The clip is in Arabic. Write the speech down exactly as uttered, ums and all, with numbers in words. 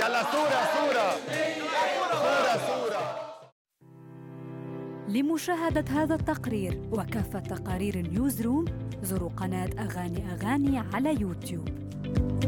يلا صورة صورة صورة صورة. لمشاهدة هذا التقرير وكافة تقارير نيوزروم زوروا قناة أغاني أغاني على يوتيوب.